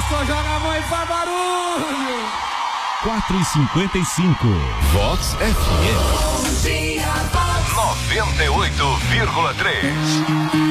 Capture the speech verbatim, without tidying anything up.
Gostou, joga a mão e faz barulho. quatro e cinquenta e cinco. Vox F M. Bom dia, Vox. noventa e oito vírgula três.